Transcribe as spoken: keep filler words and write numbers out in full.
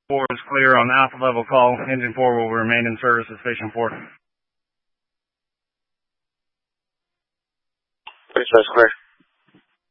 four is clear on alpha level call. Engine four will remain in service at station four. Bridge is clear.